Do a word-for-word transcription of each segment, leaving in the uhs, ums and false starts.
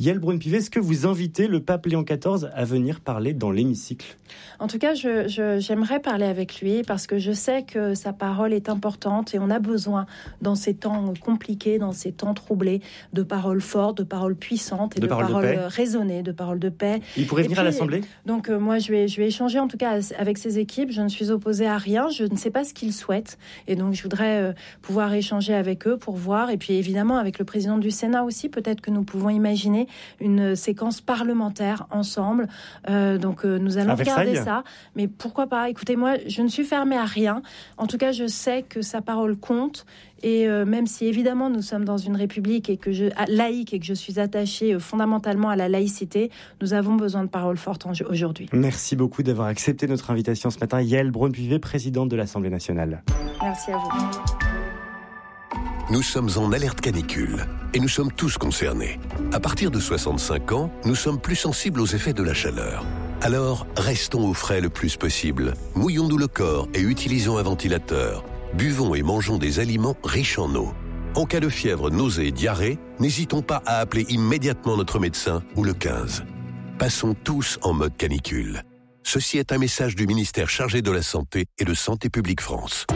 Yael Braun-Pivet, est-ce que vous invitez le pape Léon quatorze à venir parler dans l'hémicycle ? En tout cas, je, je, j'aimerais parler avec lui parce que je sais que sa parole est importante et on a besoin, dans ces temps compliqués, dans ces temps troublés, de paroles fortes, de paroles puissantes et de, de paroles, paroles de raisonnées, de paroles de paix. Il pourrait et venir puis, à l'Assemblée ? Donc euh, moi, je vais, je vais échanger en tout cas avec ses équipes. Je ne suis opposée à rien. Je ne sais pas ce qu'ils souhaitent. Et donc, je voudrais euh, pouvoir échanger avec eux pour voir. Et puis, évidemment, avec le président du Sénat aussi, peut-être que nous pouvons imaginer une séquence parlementaire ensemble. Euh, donc, euh, nous allons à regarder Versailles. Ça. Mais pourquoi pas ? Écoutez, moi, je ne suis fermée à rien. En tout cas, je sais que sa parole compte. Et euh, même si, évidemment, nous sommes dans une république et que je, laïque et que je suis attachée euh, fondamentalement à la laïcité, nous avons besoin de paroles fortes en, aujourd'hui. Merci beaucoup d'avoir accepté notre invitation ce matin. Yael Braun-Pivet, présidente de l'Assemblée nationale. Merci à vous. Nous sommes en alerte canicule et nous sommes tous concernés. À partir de soixante-cinq ans, nous sommes plus sensibles aux effets de la chaleur. Alors, restons au frais le plus possible. Mouillons-nous le corps et utilisons un ventilateur. Buvons et mangeons des aliments riches en eau. En cas de fièvre, nausée et diarrhée, n'hésitons pas à appeler immédiatement notre médecin ou le quinze. Passons tous en mode canicule. Ceci est un message du ministère chargé de la Santé et de Santé publique France.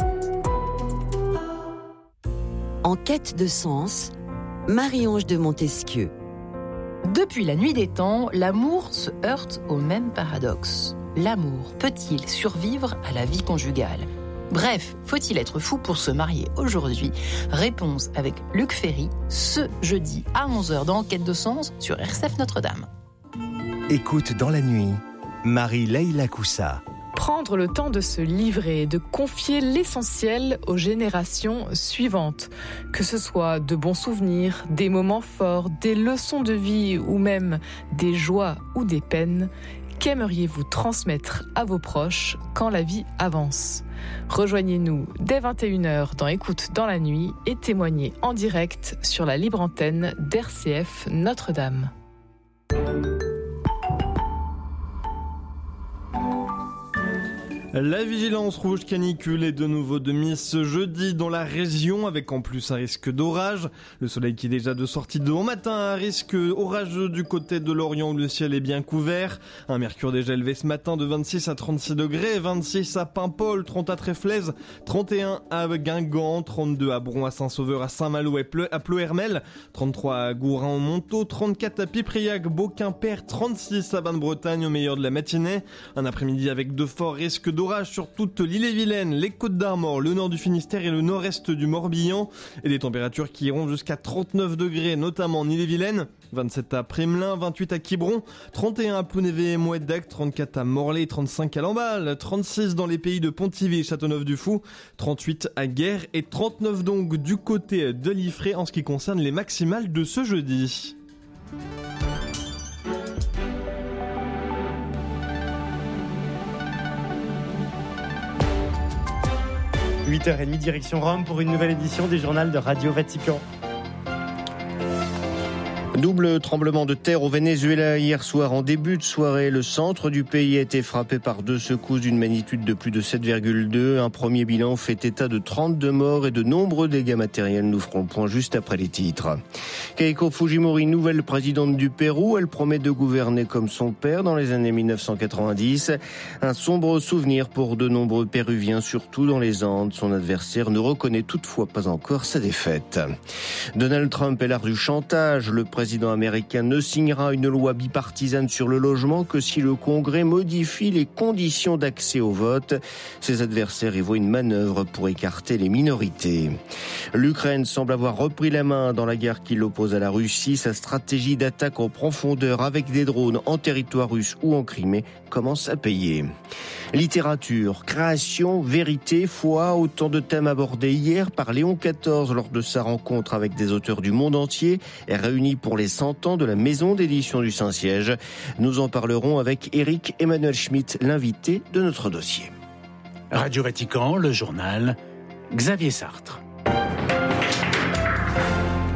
En quête de sens, Marie-Ange de Montesquieu. Depuis la nuit des temps, l'amour se heurte au même paradoxe. L'amour peut-il survivre à la vie conjugale ? Bref, faut-il être fou pour se marier aujourd'hui ? Réponse avec Luc Ferry, ce jeudi à onze heures dans Quête de sens sur R C F Notre-Dame. Écoute dans la nuit, Marie-Leïla Coussa. Prendre le temps de se livrer, de confier l'essentiel aux générations suivantes. Que ce soit de bons souvenirs, des moments forts, des leçons de vie ou même des joies ou des peines, qu'aimeriez-vous transmettre à vos proches quand la vie avance ? Rejoignez-nous dès vingt et une heures dans Écoute dans la nuit et témoignez en direct sur la libre antenne d'R C F Notre-Dame. La vigilance rouge canicule est de nouveau de mise ce jeudi dans la région avec en plus un risque d'orage. Le soleil qui est déjà de sortie de bon matin, un risque orageux du côté de l'Orient où le ciel est bien couvert. Un mercure déjà élevé ce matin de vingt-six à trente-six degrés, vingt-six à Paimpol, trente à Tréflez, trente et un à Guingamp, trente-deux à Bron, à Saint-Sauveur, à Saint-Malo et à Ploërmel, trente-trois à Gourin-au-Montaut, trente-quatre à Pipriac, Beauquimper, trente-six à Bain-de-Bretagne au meilleur de la matinée. Un après-midi avec de forts risques d'orage sur toute l'île-et-Vilaine, les Côtes-d'Armor, le nord du Finistère et le nord-est du Morbihan. Et des températures qui iront jusqu'à trente-neuf degrés, notamment en île-et-Vilaine. vingt-sept à Primelin, vingt-huit à Quiberon, trente et un à Plounévez et Moët-d'Ac, trente-quatre à Morlaix, trente-cinq à Lamballe, trente-six dans les pays de Pontivy et Châteauneuf-du-Fou, trente-huit à Guerre et trente-neuf donc du côté de Liffré en ce qui concerne les maximales de ce jeudi. huit heures trente, direction Rome pour une nouvelle édition du journal de Radio Vatican. Double tremblement de terre au Venezuela hier soir en début de soirée. Le centre du pays a été frappé par deux secousses d'une magnitude de plus de sept virgule deux. Un premier bilan fait état de trente-deux morts et de nombreux dégâts matériels. Nous ferons le point juste après les titres. Keiko Fujimori, nouvelle présidente du Pérou. Elle promet de gouverner comme son père dans les années dix-neuf cent quatre-vingt-dix. Un sombre souvenir pour de nombreux Péruviens, surtout dans les Andes. Son adversaire ne reconnaît toutefois pas encore sa défaite. Donald Trump est l'art du chantage. Le président Le président américain ne signera une loi bipartisane sur le logement que si le Congrès modifie les conditions d'accès au vote. Ses adversaires y voient une manœuvre pour écarter les minorités. L'Ukraine semble avoir repris la main dans la guerre qui l'oppose à la Russie. Sa stratégie d'attaque en profondeur avec des drones en territoire russe ou en Crimée commence à payer. Littérature, création, vérité, foi, autant de thèmes abordés hier par Léon quatorze lors de sa rencontre avec des auteurs du monde entier, réunis pour les cent ans de la maison d'édition du Saint-Siège. Nous en parlerons avec Éric Emmanuel Schmitt, l'invité de notre dossier. Radio Vatican, le journal, Xavier Sartre.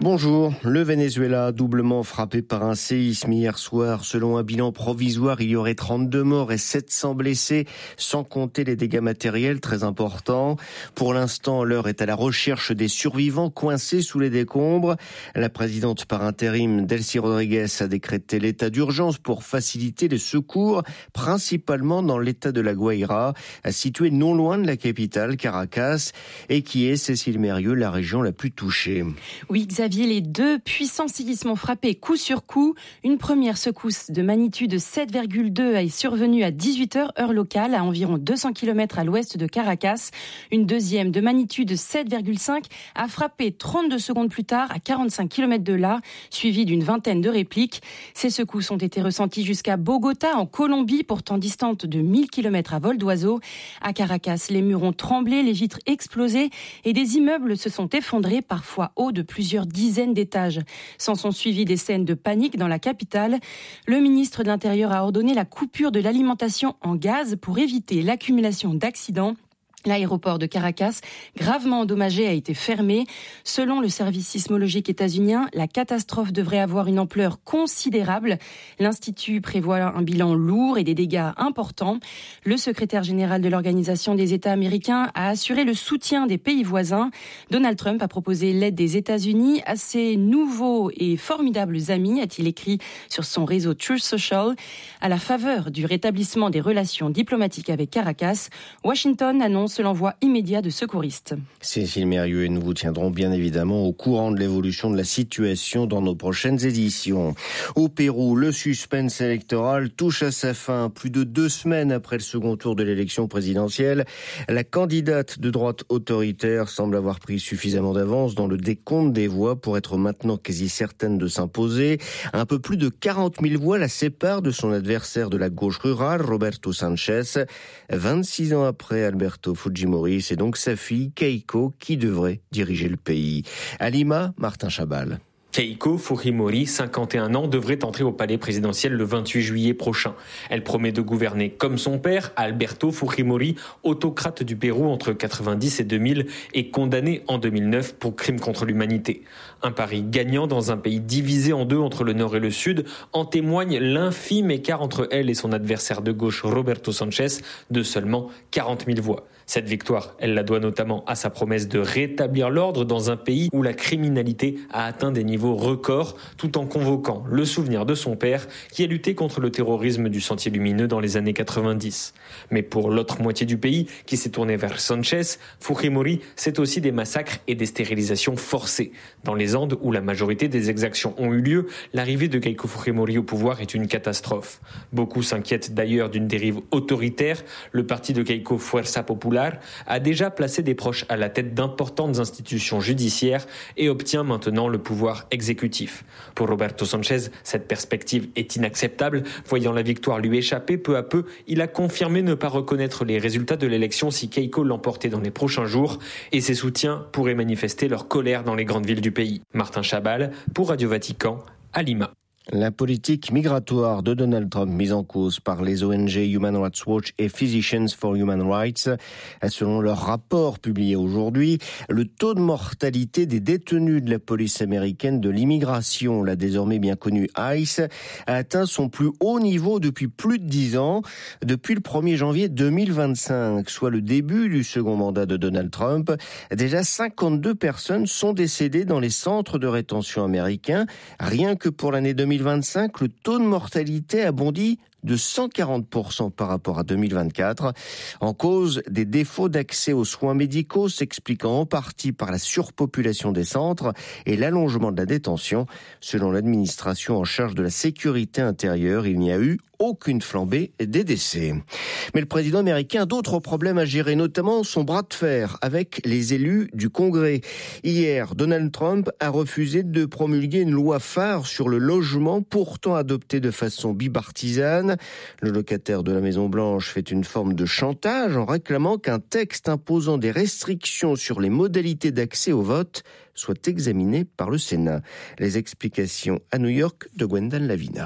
Bonjour. Le Venezuela, doublement frappé par un séisme hier soir. Selon un bilan provisoire, il y aurait trente-deux morts et sept cents blessés, sans compter les dégâts matériels très importants. Pour l'instant, l'heure est à la recherche des survivants coincés sous les décombres. La présidente par intérim, Delcy Rodriguez, a décrété l'état d'urgence pour faciliter les secours, principalement dans l'état de la Guaira, situé non loin de la capitale, Caracas, et qui est, Cécile Mérieux, la région la plus touchée. Oui, Xavier, les deux puissants séismes ont frappé coup sur coup. Une première secousse de magnitude sept virgule deux est survenue à dix-huit heures, heure locale, à environ deux cents kilomètres à l'ouest de Caracas. Une deuxième de magnitude sept virgule cinq a frappé trente-deux secondes plus tard à quarante-cinq kilomètres de là, suivie d'une vingtaine de répliques. Ces secousses ont été ressenties jusqu'à Bogota, en Colombie, pourtant distante de mille kilomètres à vol d'oiseau. À Caracas, les murs ont tremblé, les vitres explosé et des immeubles se sont effondrés, parfois hauts de plusieurs dizaines d'étages. S'en sont suivies des scènes de panique dans la capitale. Le ministre de l'Intérieur a ordonné la coupure de l'alimentation en gaz pour éviter l'accumulation d'accidents. L'aéroport de Caracas, gravement endommagé, a été fermé. Selon le service sismologique états-unien, la catastrophe devrait avoir une ampleur considérable. L'Institut prévoit un bilan lourd et des dégâts importants. Le secrétaire général de l'Organisation des États américains a assuré le soutien des pays voisins. Donald Trump a proposé l'aide des États-Unis à ses nouveaux et formidables amis, a-t-il écrit sur son réseau Truth Social. À la faveur du rétablissement des relations diplomatiques avec Caracas, Washington annonce l'envoi immédiat de secouristes. Cécile Mérieux, et nous vous tiendrons bien évidemment au courant de l'évolution de la situation dans nos prochaines éditions. Au Pérou, le suspense électoral touche à sa fin. Plus de deux semaines après le second tour de l'élection présidentielle, la candidate de droite autoritaire semble avoir pris suffisamment d'avance dans le décompte des voix pour être maintenant quasi certaine de s'imposer. Un peu plus de quarante mille voix la séparent de son adversaire de la gauche rurale, Roberto Sanchez. vingt-six ans après Alberto Fujimori, c'est donc sa fille Keiko qui devrait diriger le pays. À Lima, Martin Chabal. Keiko Fujimori, cinquante et un ans, devrait entrer au palais présidentiel le vingt-huit juillet prochain. Elle promet de gouverner comme son père, Alberto Fujimori, autocrate du Pérou entre quatre-vingt-dix et deux mille et condamné en deux mille neuf pour crimes contre l'humanité. Un pari gagnant dans un pays divisé en deux entre le nord et le sud. En témoigne l'infime écart entre elle et son adversaire de gauche, Roberto Sanchez, de seulement quarante mille voix. Cette victoire, elle la doit notamment à sa promesse de rétablir l'ordre dans un pays où la criminalité a atteint des niveaux records, tout en convoquant le souvenir de son père qui a lutté contre le terrorisme du Sentier lumineux dans les années quatre-vingt-dix. Mais pour l'autre moitié du pays, qui s'est tournée vers Sanchez, Fujimori, c'est aussi des massacres et des stérilisations forcées. Dans les Andes, où la majorité des exactions ont eu lieu, l'arrivée de Keiko Fujimori au pouvoir est une catastrophe. Beaucoup s'inquiètent d'ailleurs d'une dérive autoritaire. Le parti de Keiko, Fuerza Popular, a déjà placé des proches à la tête d'importantes institutions judiciaires et obtient maintenant le pouvoir exécutif. Pour Roberto Sanchez, cette perspective est inacceptable. Voyant la victoire lui échapper peu à peu, il a confirmé ne pas reconnaître les résultats de l'élection si Keiko l'emportait dans les prochains jours, et ses soutiens pourraient manifester leur colère dans les grandes villes du pays. Martin Chabal, pour Radio Vatican, à Lima. La politique migratoire de Donald Trump mise en cause par les O N G Human Rights Watch et Physicians for Human Rights. Selon leur rapport publié aujourd'hui, le taux de mortalité des détenus de la police américaine de l'immigration, la désormais bien connue ICE, a atteint son plus haut niveau depuis plus de dix ans, depuis le premier janvier deux mille vingt-cinq, soit le début du second mandat de Donald Trump. Déjà cinquante-deux personnes sont décédées dans les centres de rétention américains. Rien que pour l'année deux mille vingt-cinq, le taux de mortalité a bondi de cent quarante pour cent par rapport à deux mille vingt-quatre, en cause des défauts d'accès aux soins médicaux s'expliquant en partie par la surpopulation des centres et l'allongement de la détention. Selon l'administration en charge de la sécurité intérieure, il n'y a eu aucune flambée des décès. Mais le président américain a d'autres problèmes à gérer, notamment son bras de fer avec les élus du Congrès. Hier, Donald Trump a refusé de promulguer une loi phare sur le logement, pourtant adoptée de façon bipartisane. Le locataire de la Maison-Blanche fait une forme de chantage en réclamant qu'un texte imposant des restrictions sur les modalités d'accès au vote soit examiné par le Sénat. Les explications à New York de Gwendal Lavina.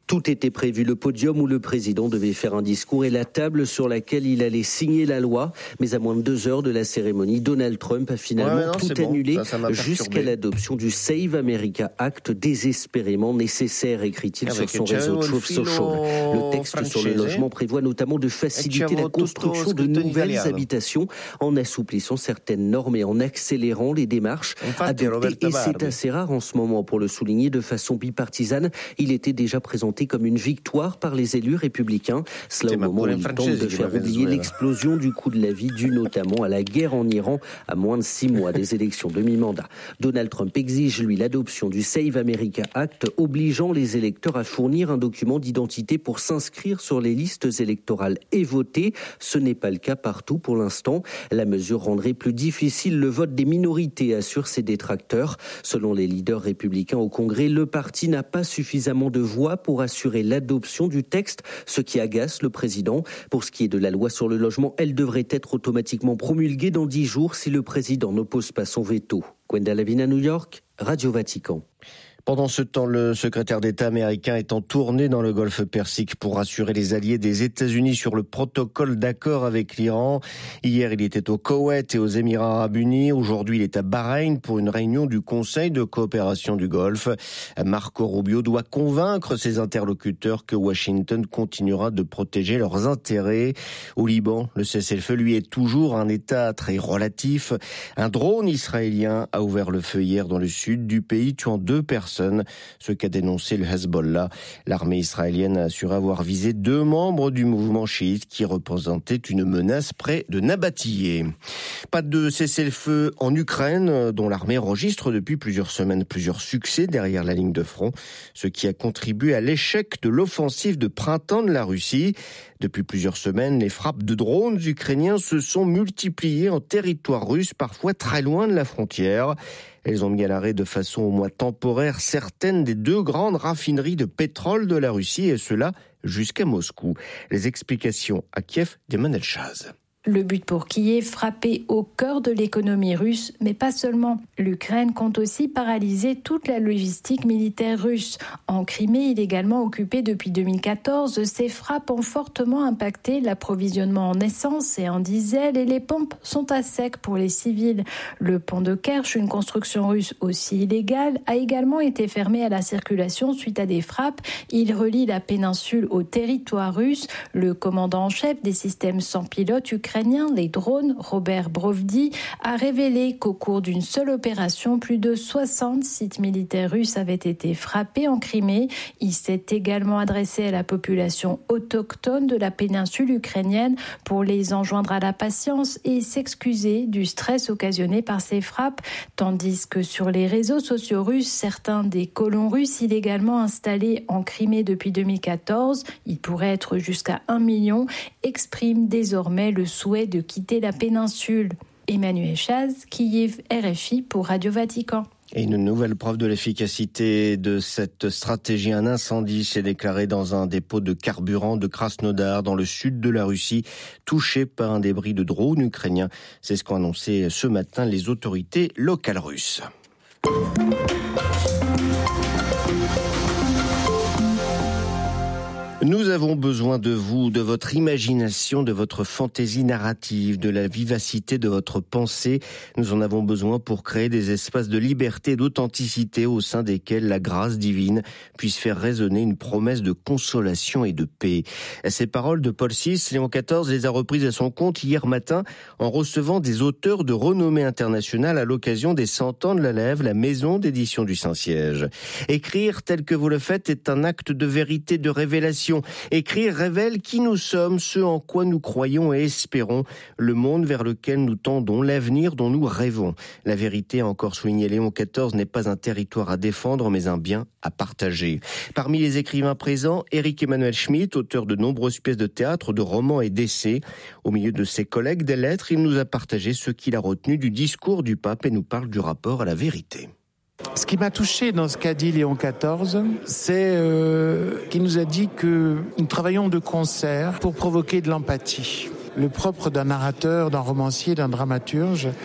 Tout était prévu, le podium où le président devait faire un discours et la table sur laquelle il allait signer la loi. Mais à moins de deux heures de la cérémonie, Donald Trump a finalement ouais, non, tout annulé bon. ça, ça jusqu'à l'adoption du Save America Act, désespérément nécessaire, écrit-il Avec sur son réseau Truth Social. Le texte francese. sur le logement prévoit notamment de faciliter la construction de nouvelles italiano. habitations en assouplissant certaines normes et en accélérant les démarches adoptées. Et c'est assez rare en ce moment pour le souligner de façon bipartisane. Il était déjà présenté comme une victoire par les élus républicains. Cela au moment où ils tentent de faire oublier l'explosion du coût de la vie due notamment à la guerre en Iran à moins de six mois des élections de mi-mandat. Donald Trump exige, lui, l'adoption du Save America Act, obligeant les électeurs à fournir un document d'identité pour s'inscrire sur les listes électorales et voter. Ce n'est pas le cas partout pour l'instant. La mesure rendrait plus difficile le vote des minorités, assurent ses détracteurs. Selon les leaders républicains au Congrès, le parti n'a pas suffisamment de voix pour assurer l'adoption du texte, ce qui agace le président. Pour ce qui est de la loi sur le logement, elle devrait être automatiquement promulguée dans dix jours si le président n'oppose pas son veto. Gwenda Lavina, New York, Radio Vatican. Pendant ce temps, le secrétaire d'État américain est en tournée dans le golfe Persique pour rassurer les alliés des États-Unis sur le protocole d'accord avec l'Iran. Hier, il était au Koweït et aux Émirats arabes unis. Aujourd'hui, il est à Bahreïn pour une réunion du Conseil de coopération du Golfe. Marco Rubio doit convaincre ses interlocuteurs que Washington continuera de protéger leurs intérêts. Au Liban, le cessez-le-feu, lui, est toujours un état très relatif. Un drone israélien a ouvert le feu hier dans le sud du pays, tuant deux personnes. Ce qu'a dénoncé le Hezbollah. L'armée israélienne a assuré avoir visé deux membres du mouvement chiite qui représentaient une menace près de Nabatillé. Pas de cessez-le-feu en Ukraine, dont l'armée enregistre depuis plusieurs semaines plusieurs succès derrière la ligne de front, ce qui a contribué à l'échec de l'offensive de printemps de la Russie. Depuis plusieurs semaines, les frappes de drones ukrainiens se sont multipliées en territoire russe, parfois très loin de la frontière. Elles ont mis à l'arrêt de façon au moins temporaire certaines des deux grandes raffineries de pétrole de la Russie, et cela jusqu'à Moscou. Les explications à Kiev d'Emmanuel Chaz. Le but pour Kiev, frapper au cœur de l'économie russe, mais pas seulement. L'Ukraine compte aussi paralyser toute la logistique militaire russe. En Crimée, illégalement occupée depuis deux mille quatorze, ces frappes ont fortement impacté l'approvisionnement en essence et en diesel, et les pompes sont à sec pour les civils. Le pont de Kerch, une construction russe aussi illégale, a également été fermé à la circulation suite à des frappes. Il relie la péninsule au territoire russe. Le commandant en chef des systèmes sans pilote ukrainien, les drones, Robert Brovdi, a révélé qu'au cours d'une seule opération, plus de soixante sites militaires russes avaient été frappés en Crimée. Il s'est également adressé à la population autochtone de la péninsule ukrainienne pour les enjoindre à la patience et s'excuser du stress occasionné par ces frappes, tandis que sur les réseaux sociaux russes, certains des colons russes illégalement installés en Crimée depuis deux mille quatorze, ils pourraient être jusqu'à un million, expriment désormais le souhait de quitter la péninsule. Emmanuel Chaz, Kiev, R F I pour Radio Vatican. Et une nouvelle preuve de l'efficacité de cette stratégie. Un incendie s'est déclaré dans un dépôt de carburant de Krasnodar, dans le sud de la Russie, touché par un débris de drone ukrainien. C'est ce qu'ont annoncé ce matin les autorités locales russes. Nous avons besoin de vous, de votre imagination, de votre fantaisie narrative, de la vivacité de votre pensée. Nous en avons besoin pour créer des espaces de liberté et d'authenticité au sein desquels la grâce divine puisse faire résonner une promesse de consolation et de paix. Ces paroles de Paul six, Léon quatorze les a reprises à son compte hier matin en recevant des auteurs de renommée internationale à l'occasion des cent ans de la Lève, la maison d'édition du Saint-Siège. Écrire tel que vous le faites est un acte de vérité, de révélation. Écrire révèle qui nous sommes, ce en quoi nous croyons et espérons, le monde vers lequel nous tendons, l'avenir dont nous rêvons. La vérité, a encore souligné Léon quatorze, n'est pas un territoire à défendre, mais un bien à partager. Parmi les écrivains présents, Éric Emmanuel Schmitt, auteur de nombreuses pièces de théâtre, de romans et d'essais. Au milieu de ses collègues des lettres, il nous a partagé ce qu'il a retenu du discours du pape et nous parle du rapport à la vérité. Ce qui m'a touché dans ce qu'a dit Léon quatorze, c'est euh, qu'il nous a dit que nous travaillons de concert pour provoquer de l'empathie. Le propre d'un narrateur, d'un romancier, d'un dramaturge,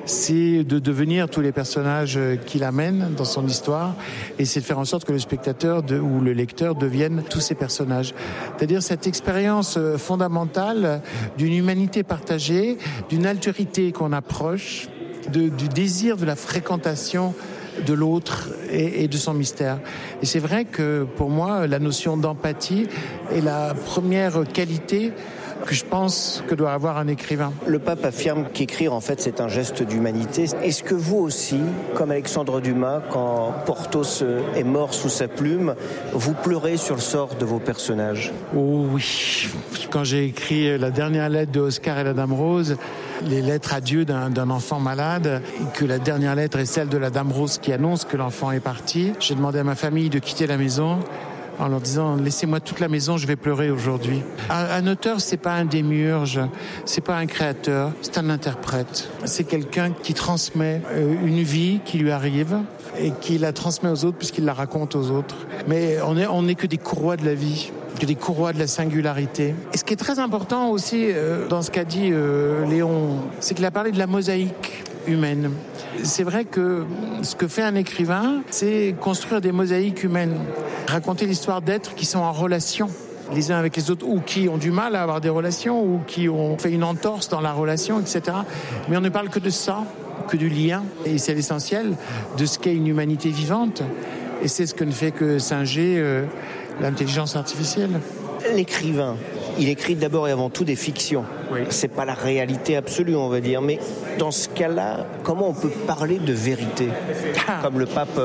c'est de devenir tous les personnages qu'il amène dans son histoire, et c'est de faire en sorte que le spectateur de, ou le lecteur devienne tous ces personnages. C'est-à-dire cette expérience fondamentale d'une humanité partagée, d'une altérité qu'on approche, de, du désir de la fréquentation de l'autre et, et de son mystère. Et c'est vrai que pour moi, la notion d'empathie est la première qualité que je pense que doit avoir un écrivain. Le pape affirme qu'écrire, en fait, c'est un geste d'humanité. Est-ce que vous aussi, comme Alexandre Dumas, quand Porthos est mort sous sa plume, vous pleurez sur le sort de vos personnages ? Oh oui. Quand j'ai écrit la dernière lettre de Oscar et la Dame Rose, les lettres à Dieu d'un, d'un enfant malade, et que la dernière lettre est celle de la Dame Rose qui annonce que l'enfant est parti, j'ai demandé à ma famille de quitter la maison en leur disant « Laissez-moi toute la maison, je vais pleurer aujourd'hui ». Un, un auteur, c'est pas un démiurge, c'est pas un créateur, c'est un interprète. C'est quelqu'un qui transmet une vie qui lui arrive et qui la transmet aux autres puisqu'il la raconte aux autres. Mais on est, on n'est que des courroies de la vie, que des courroies de la singularité. Et ce qui est très important aussi euh, dans ce qu'a dit euh, Léon, c'est qu'il a parlé de la mosaïque humaine. C'est vrai que ce que fait un écrivain, c'est construire des mosaïques humaines, raconter l'histoire d'êtres qui sont en relation les uns avec les autres, ou qui ont du mal à avoir des relations, ou qui ont fait une entorse dans la relation, et cetera. Mais on ne parle que de ça, que du lien, et c'est l'essentiel de ce qu'est une humanité vivante. Et c'est ce que ne fait que singer euh, l'intelligence artificielle. L'écrivain, il écrit d'abord et avant tout des fictions. Oui. C'est pas la réalité absolue, on va dire. Mais dans ce cas-là, comment on peut parler de vérité, comme le pape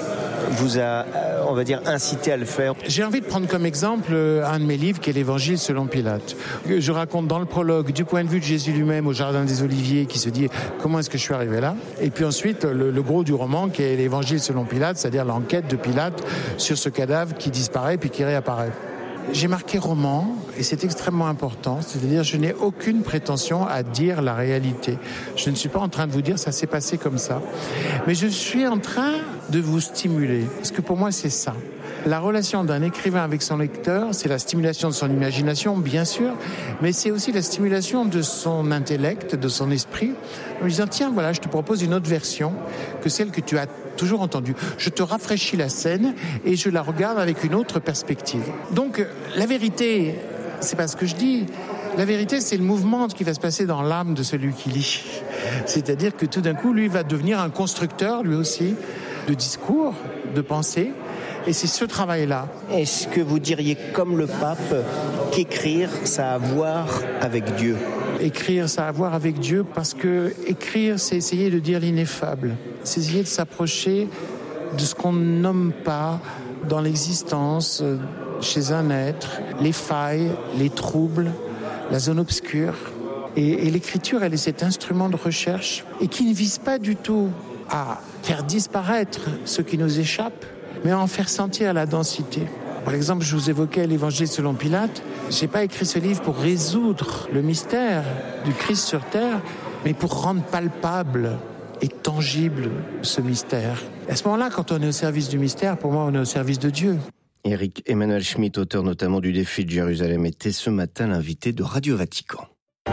vous a, on va dire, incité à le faire? J'ai envie de prendre comme exemple un de mes livres qui est l'Évangile selon Pilate. Je raconte dans le prologue du point de vue de Jésus lui-même au Jardin des Oliviers, qui se dit comment est-ce que je suis arrivé là, et puis ensuite le, le gros du roman qui est l'Évangile selon Pilate, c'est-à-dire l'enquête de Pilate sur ce cadavre qui disparaît puis qui réapparaît. J'ai marqué roman, et c'est extrêmement important, c'est-à-dire je n'ai aucune prétention à dire la réalité. Je ne suis pas en train de vous dire ça s'est passé comme ça, mais je suis en train de vous stimuler, parce que pour moi c'est ça. La relation d'un écrivain avec son lecteur, c'est la stimulation de son imagination, bien sûr, mais c'est aussi la stimulation de son intellect, de son esprit, en lui disant tiens voilà, je te propose une autre version que celle que tu as toujours entendue. Je te rafraîchis la scène et je la regarde avec une autre perspective. Donc la vérité, c'est pas ce que je dis. La vérité, c'est le mouvement qui va se passer dans l'âme de celui qui lit. C'est-à-dire que tout d'un coup, lui va devenir un constructeur, lui aussi, de discours, de pensée. Et c'est ce travail-là. Est-ce que vous diriez, comme le pape, qu'écrire, ça a à voir avec Dieu ? Écrire, ça a à voir avec Dieu, parce que écrire, c'est essayer de dire l'ineffable. C'est essayer de s'approcher de ce qu'on ne nomme pas dans l'existence, chez un être, les failles, les troubles, la zone obscure. Et, et l'écriture, elle est cet instrument de recherche, et qui ne vise pas du tout à faire disparaître ce qui nous échappe, mais à en faire sentir la densité. Par exemple, je vous évoquais l'Évangile selon Pilate. Je n'ai pas écrit ce livre pour résoudre le mystère du Christ sur terre, mais pour rendre palpable et tangible ce mystère. À ce moment-là, quand on est au service du mystère, pour moi, on est au service de Dieu. Éric Emmanuel Schmitt, auteur notamment du Défi de Jérusalem, était ce matin l'invité de Radio Vatican.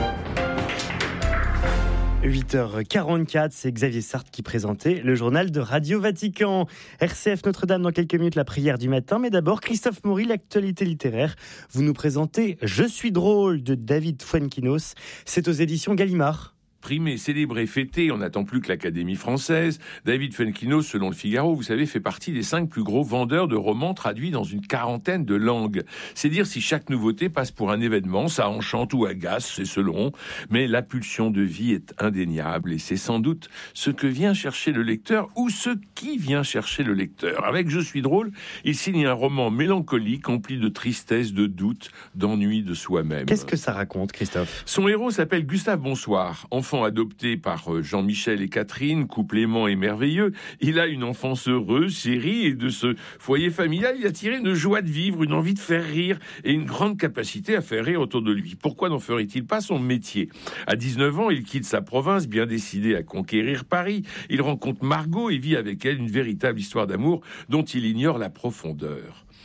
huit heures quarante-quatre, c'est Xavier Sartre qui présentait le journal de Radio Vatican. R C F Notre-Dame dans quelques minutes, la prière du matin. Mais d'abord, Christophe Maury, l'actualité littéraire. Vous nous présentez « Je suis drôle » de David Fuenquinos. C'est aux éditions Gallimard. Primé, célébré, fêté, on n'attend plus que l'Académie française. David Fuenquinos, selon le Figaro, vous savez, fait partie des cinq plus gros vendeurs de romans traduits dans une quarantaine de langues. C'est dire si chaque nouveauté passe pour un événement, ça enchante ou agace, c'est selon. Mais la pulsion de vie est indéniable et c'est sans doute ce que vient chercher le lecteur ou ce qui vient chercher le lecteur. Avec Je suis drôle, il signe un roman mélancolique, empli de tristesse, de doute, d'ennui de soi-même. Qu'est-ce que ça raconte, Christophe ? Son héros s'appelle Gustave Bonsoir. Enfant adopté par Jean-Michel et Catherine, couple aimant et merveilleux, il a une enfance heureuse, chérie, et de ce foyer familial, il a tiré une joie de vivre, une envie de faire rire et une grande capacité à faire rire autour de lui. Pourquoi n'en ferait-il pas son métier ? À dix-neuf ans, il quitte sa province, bien décidé à conquérir Paris. Il rencontre Margot et vit avec elle une véritable histoire d'amour dont il ignore la profondeur.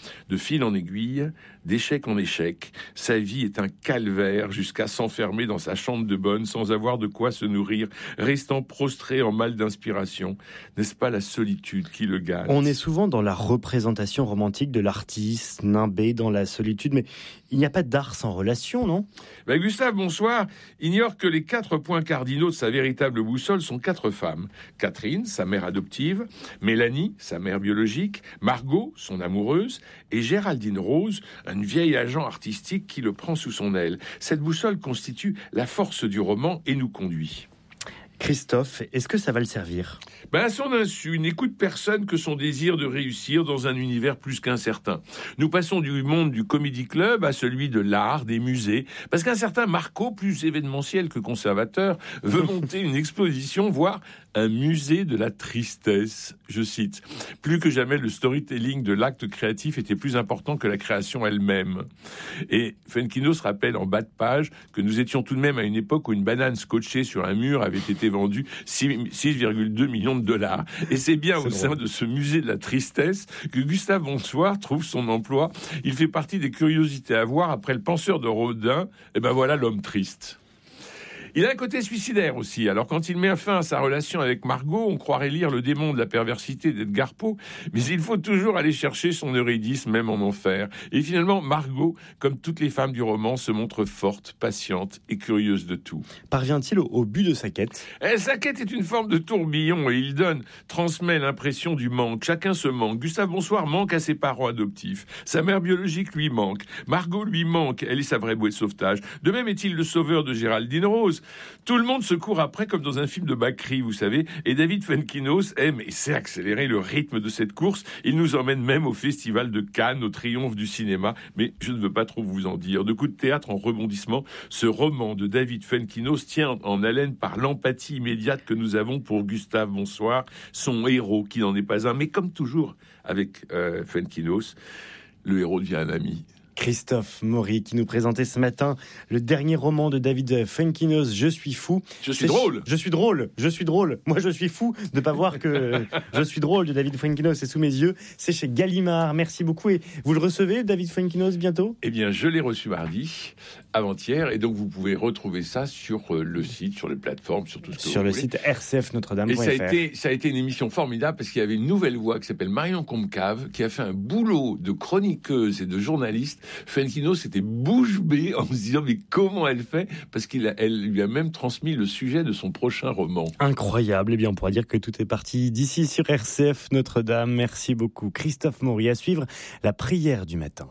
De fil en aiguille, d'échec en échec, sa vie est un calvaire jusqu'à s'enfermer dans sa chambre de bonne sans avoir de quoi se nourrir, restant prostré en mal d'inspiration. N'est-ce pas la solitude qui le gâte ? On est souvent dans la représentation romantique de l'artiste nimbé dans la solitude, mais il n'y a pas d'art sans relation, non ? Ben Gustave, bonsoir, ignore que les quatre points cardinaux de sa véritable boussole sont quatre femmes. Catherine, sa mère adoptive, Mélanie, sa mère biologique, Margot, son amoureuse, et Géraldine Rose, une vieille agent artistique qui le prend sous son aile. Cette boussole constitue la force du roman et nous conduit. Christophe, est-ce que ça va le servir ? Ben à son insu, n'écoute personne que son désir de réussir dans un univers plus qu'incertain. Nous passons du monde du comédie club à celui de l'art, des musées, parce qu'un certain Marco, plus événementiel que conservateur, veut monter une exposition, voire un musée de la tristesse. Je cite, « Plus que jamais, le storytelling de l'acte créatif était plus important que la création elle-même. » Et Fenkino se rappelle en bas de page que nous étions tout de même à une époque où une banane scotchée sur un mur avait été vendue six virgule deux millions de dollars. Et c'est bien c'est au sein de ce musée de la tristesse que Gustave Bonsoir trouve son emploi. Il fait partie des curiosités à voir après le penseur de Rodin. Et ben voilà l'homme triste. Il a un côté suicidaire aussi. Alors quand il met fin à sa relation avec Margot, on croirait lire Le démon de la perversité d'Edgar Poe, mais il faut toujours aller chercher son eurydice, même en enfer. Et finalement, Margot, comme toutes les femmes du roman, se montre forte, patiente et curieuse de tout. Parvient-il au, au but de sa quête ? Et sa quête est une forme de tourbillon et il donne, transmet l'impression du manque. Chacun se manque. Gustave Bonsoir manque à ses parents adoptifs. Sa mère biologique lui manque. Margot lui manque. Elle est sa vraie bouée de sauvetage. De même est-il le sauveur de Géraldine Rose. Tout le monde se court après comme dans un film de Bacri, vous savez, et David Fuenkinos aime et sait accélérer le rythme de cette course. Il nous emmène même au festival de Cannes, au triomphe du cinéma, mais je ne veux pas trop vous en dire. De coups de théâtre en rebondissement, ce roman de David Fuenkinos tient en haleine par l'empathie immédiate que nous avons pour Gustave Bonsoir, son héros qui n'en est pas un, mais comme toujours avec euh, Fuenkinos, le héros devient un ami. Christophe Maury qui nous présentait ce matin le dernier roman de David Fuenkinos, Je suis fou. Je suis c'est drôle. Je suis drôle. Je suis drôle. Moi, je suis fou de ne pas voir que Je suis drôle de David Fuenkinos est sous mes yeux. C'est chez Gallimard. Merci beaucoup. Et vous le recevez, David Fuenkinos, bientôt ? Eh bien, je l'ai reçu mardi, avant-hier, et donc vous pouvez retrouver ça sur le site, sur les plateformes, sur tout ce que sur vous voulez. Sur le site r c f notre dame point f r. Et ça a été, ça a été une émission formidable parce qu'il y avait une nouvelle voix qui s'appelle Marion Comcave, qui a fait un boulot de chroniqueuse et de journaliste. Fuenkinos c'était bouche bée en se disant mais comment elle fait, parce qu'elle lui a même transmis le sujet de son prochain roman. Incroyable. Eh bien, on pourra dire que tout est parti d'ici sur R C F Notre-Dame. Merci beaucoup, Christophe Maury. À suivre la prière du matin.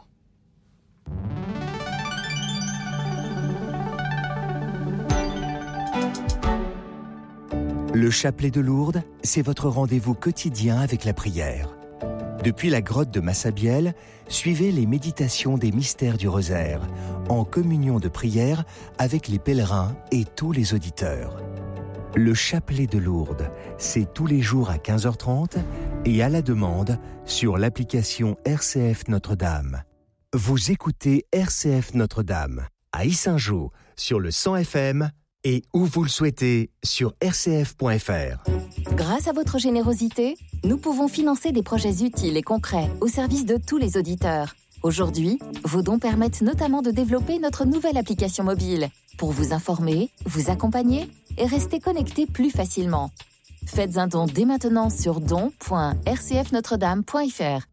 Le chapelet de Lourdes, c'est votre rendez-vous quotidien avec la prière. Depuis la grotte de Massabielle, suivez les méditations des mystères du rosaire, en communion de prière avec les pèlerins et tous les auditeurs. Le chapelet de Lourdes, c'est tous les jours à quinze heures trente et à la demande sur l'application R C F Notre-Dame. Vous écoutez R C F Notre-Dame à Yssingeaux sur le cent F M et où vous le souhaitez sur r c f point f r. Grâce à votre générosité, nous pouvons financer des projets utiles et concrets au service de tous les auditeurs. Aujourd'hui, vos dons permettent notamment de développer notre nouvelle application mobile pour vous informer, vous accompagner et rester connecté plus facilement. Faites un don dès maintenant sur don point r c f notre dame point f r.